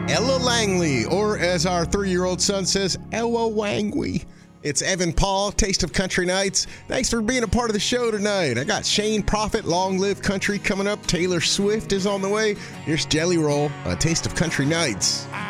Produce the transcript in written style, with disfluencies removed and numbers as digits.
Ella Langley, or as our 3-year-old son says, Ella Wangwe. It's Evan Paul, Taste of Country Nights. Thanks for being a part of the show tonight. I got Shane Prophet, Long Live Country coming up. Taylor Swift is on the way. Here's Jelly Roll, a Taste of Country Nights.